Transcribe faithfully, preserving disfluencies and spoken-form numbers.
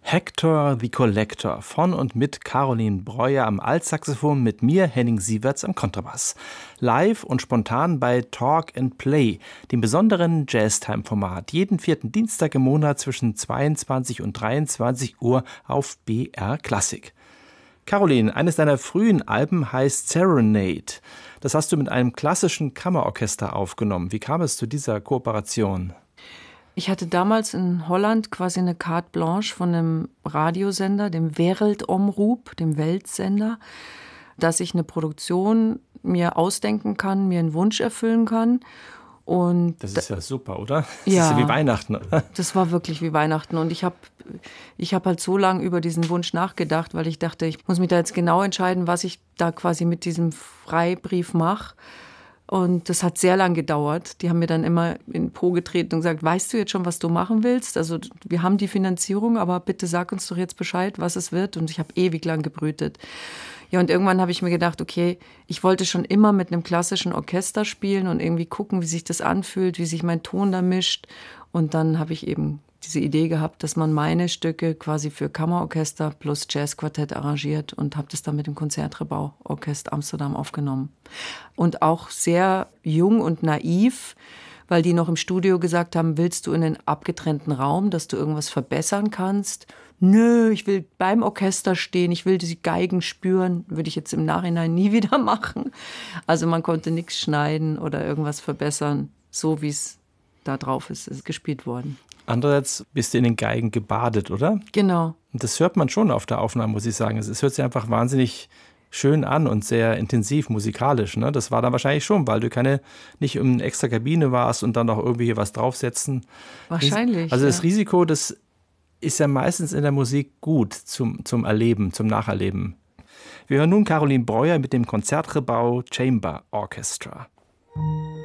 Hector the Collector von und mit Caroline Breuer am Altsaxophon, mit mir, Henning Sieverts, am Kontrabass. Live und spontan bei Talk and Play, dem besonderen Jazztime-Format, jeden vierten Dienstag im Monat zwischen zweiundzwanzig und dreiundzwanzig Uhr auf B R Klassik. Caroline, eines deiner frühen Alben heißt Serenade. Das hast du mit einem klassischen Kammerorchester aufgenommen. Wie kam es zu dieser Kooperation? Ich hatte damals in Holland quasi eine Carte Blanche von einem Radiosender, dem Wereldomroep, dem Weltsender, dass ich eine Produktion mir ausdenken kann, mir einen Wunsch erfüllen kann. Und das ist ja super, oder? Das ja, ist ja wie Weihnachten. Das war wirklich wie Weihnachten. Und ich habe ich hab halt so lange über diesen Wunsch nachgedacht, weil ich dachte, ich muss mich da jetzt genau entscheiden, was ich da quasi mit diesem Freibrief mache. Und das hat sehr lang gedauert. Die haben mir dann immer in den Po getreten und gesagt, weißt du jetzt schon, was du machen willst? Also wir haben die Finanzierung, aber bitte sag uns doch jetzt Bescheid, was es wird. Und ich habe ewig lang gebrütet. Ja, und irgendwann habe ich mir gedacht, okay, ich wollte schon immer mit einem klassischen Orchester spielen und irgendwie gucken, wie sich das anfühlt, wie sich mein Ton da mischt. Und dann habe ich eben diese Idee gehabt, dass man meine Stücke quasi für Kammerorchester plus Jazzquartett arrangiert und habe das dann mit dem Concertgebouw-Orchester Amsterdam aufgenommen. Und auch sehr jung und naiv, weil die noch im Studio gesagt haben, willst du in einen abgetrennten Raum, dass du irgendwas verbessern kannst? Nö, ich will beim Orchester stehen, ich will diese Geigen spüren, würde ich jetzt im Nachhinein nie wieder machen. Also man konnte nichts schneiden oder irgendwas verbessern, so wie es da drauf ist, ist gespielt worden. Andererseits bist du in den Geigen gebadet, oder? Genau. Und das hört man schon auf der Aufnahme, muss ich sagen. Es hört sich einfach wahnsinnig schön an und sehr intensiv musikalisch. Ne? Das war dann wahrscheinlich schon, weil du keine, nicht in einer extra Kabine warst und dann noch irgendwie hier was draufsetzen. Wahrscheinlich. Also das ja. Risiko, das ist ja meistens in der Musik gut zum, zum Erleben, zum Nacherleben. Wir hören nun Caroline Breuer mit dem Concertgebouw Chamber Orchestra.